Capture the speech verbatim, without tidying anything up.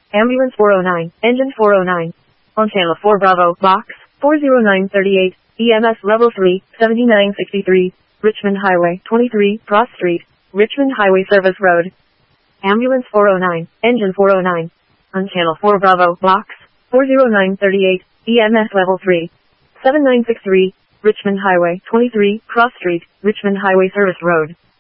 Ambulance four oh nine, engine four oh nine. On channel four Bravo, box, four oh nine thirty-eight, E M S level three, seventy-nine sixty-three, Richmond Highway, twenty-three, Cross Street, Richmond Highway Service Road. Ambulance four oh nine, engine four oh nine. On channel four Bravo, box, four oh nine thirty-eight, E M S level three, seventy-nine sixty-three, Richmond Highway, twenty-three, Cross Street, Richmond Highway Service Road.